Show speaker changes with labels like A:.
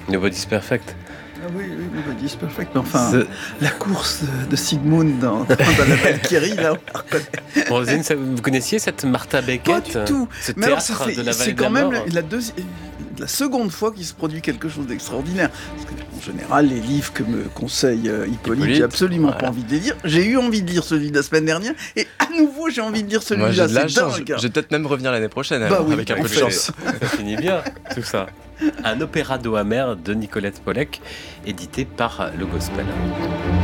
A: Nobody's Perfect.
B: Ah oui, Nobody's Perfect. Mais enfin, la course de Sigmund dans la Valkyrie, là, on la reconnaît.
A: Roselyne, vous connaissiez cette Martha Beckett?
B: Pas du tout.
A: Ce
B: Mais alors,
A: théâtre de la vallée
B: c'est
A: de la
B: quand même
A: mort.
B: la seconde fois qu'il se produit quelque chose d'extraordinaire. Parce que, en général, les livres que me conseille Hippolyte, j'ai absolument pas envie de les lire. J'ai eu envie de lire celui de la semaine dernière, et à nouveau, j'ai envie de lire celui-là.
C: Moi, j'ai de la
B: C'est
C: chance.
B: dingue.
C: Je vais peut-être même revenir l'année prochaine,
B: oui,
C: avec un peu de chance.
A: Ça finit bien, tout ça. Un opéra d'eau amère de Nicolette Pollack, édité par Le Gospel.